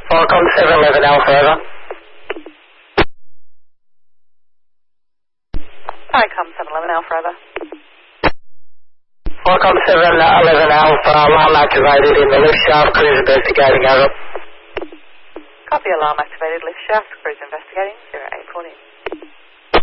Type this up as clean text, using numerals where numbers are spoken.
Welcome 711 Alpha, over. Vicom 711 Alpha, over. Welcome 711 Alpha, alarm activated in the lift shaft, cruise investigating, over. Copy, alarm activated, lift shaft, cruise investigating, 0814.